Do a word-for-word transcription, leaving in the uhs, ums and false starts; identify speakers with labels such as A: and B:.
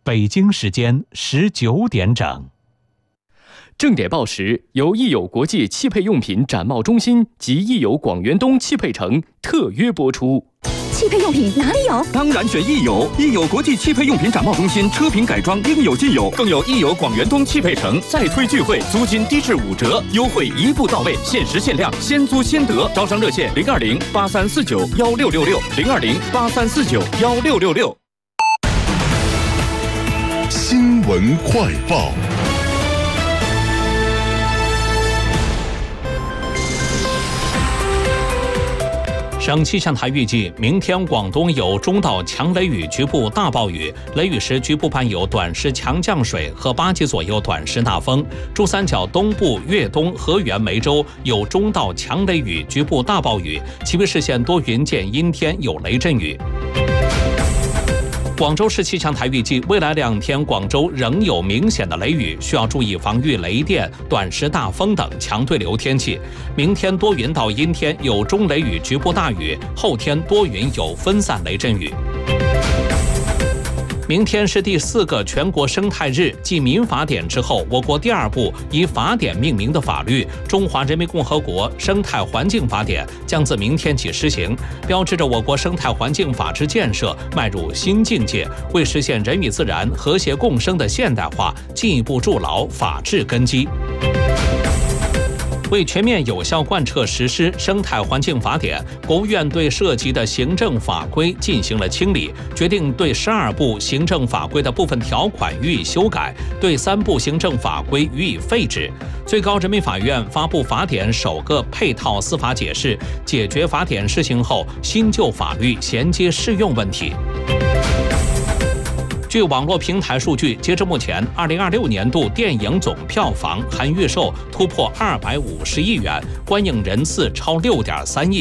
A: 北京时间十九点整。
B: 正点报时由益友国际汽配用品展贸中心及益友广源东汽配城特约播出。
C: 汽配用品哪里有？
D: 当然选益友，益友国际汽配用品展贸中心，车品改装应有尽有，更有益友广源东汽配城再推聚会，租金低至五折，优惠一步到位，限时限量，先租先得。招商热线零二零八三四九幺六六六零二零八三四九幺六六六。
E: 新闻快报。
A: 省气象台预计，明天广东有中到强雷雨，局部大暴雨，雷雨时局部伴有短时强降水和八级左右短时大风。珠三角东部、粤东、河源、梅州有中到强雷雨，局部大暴雨，其余市县多云见阴天，有雷阵雨。广州市气象台预计，未来两天广州仍有明显的雷雨，需要注意防御雷电、短时大风等强对流天气。明天多云到阴天，有中雷雨，局部大雨；后天多云有分散雷阵雨。明天是第四个全国生态日，继民法典之后，我国第二部以法典命名的法律《中华人民共和国生态环境法典》将自明天起施行，标志着我国生态环境法治建设迈入新境界，为实现人与自然和谐共生的现代化进一步筑牢法治根基。为全面有效贯彻实施生态环境法典，国务院对涉及的行政法规进行了清理，决定对十二部行政法规的部分条款予以修改，对三部行政法规予以废止。最高人民法院发布法典首个配套司法解释，解决法典施行后新旧法律衔接适用问题。据网络平台数据，截至目前，二零二六年度电影总票房含预售突破二百五十亿元，观影人次超六点三亿。